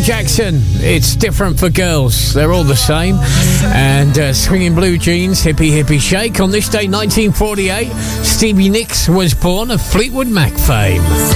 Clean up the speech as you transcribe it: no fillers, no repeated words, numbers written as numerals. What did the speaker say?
Jackson, It's Different for Girls. They're all the same. And Swinging Blue Jeans, Hippie Hippie Shake. On this day, 1948, Stevie Nicks was born of Fleetwood Mac fame.